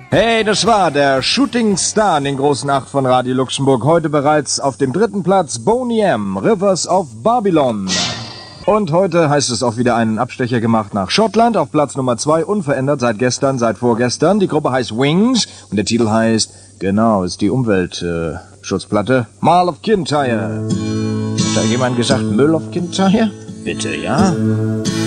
Hey, das war der Shooting Star in den großen 8 von Radio Luxemburg. Heute bereits auf dem 3. Platz Boney M, Rivers of Babylon. Und heute heißt es auch wieder einen Abstecher gemacht nach Schottland. Auf Platz Nummer 2, unverändert seit gestern, seit vorgestern. Die Gruppe heißt Wings und der Titel heißt, genau, ist die Umweltschutzplatte, Mall of Kintyre. Hat da jemand gesagt, Müll of Kintyre? Bitte, ja?